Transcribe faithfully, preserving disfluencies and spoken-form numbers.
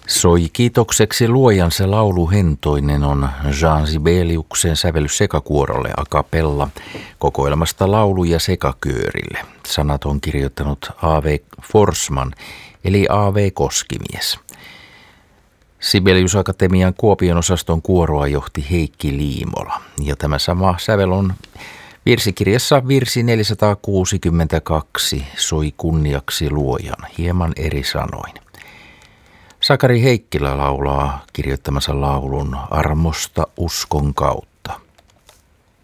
Soi kiitokseksi luojansa laulu hentoinen on Jean Sibeliuksen sävellys sekakuorolle a cappella kokoelmasta lauluja sekaköörille. Sanat on kirjoittanut A V Forsman eli A V Koskimies. Sibelius Akatemian Kuopion osaston kuoroa johti Heikki Liimola ja tämä sama sävel on virsikirjassa virsi neljäsataakuusikymmentäkaksi Soi kunniaksi luojan hieman eri sanoin. Sakari Heikkilä laulaa kirjoittamansa laulun Armosta uskon kautta.